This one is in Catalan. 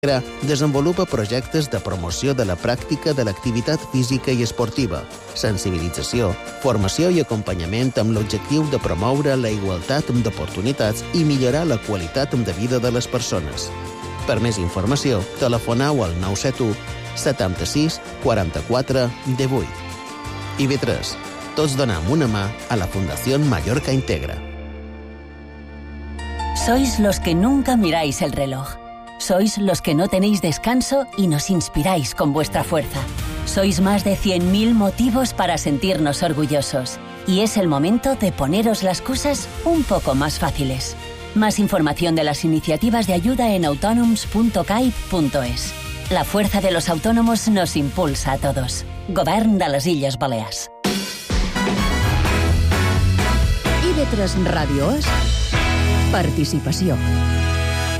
desenvolupa projectes de promoció de la pràctica de l'activitat física i esportiva, sensibilització, formació i acompanyament amb l'objectiu de promoure la igualtat d'oportunitats i millorar la qualitat de vida de les persones. Per més informació, telefoneu al 971 76 44 18. IB3. Tots donem una mà a la Fundación Mallorca Integra. Sois los que nunca miráis el reloj. Sois los que no tenéis descanso y nos inspiráis con vuestra fuerza. Sois más de 100.000 motivos para sentirnos orgullosos. Y es el momento de poneros las cosas un poco más fáciles. Más información de las iniciativas de ayuda en autonoms.caip.es. La fuerza de los autónomos nos impulsa a todos. Govern de les Illes Balears. IB3 Ràdio és participació.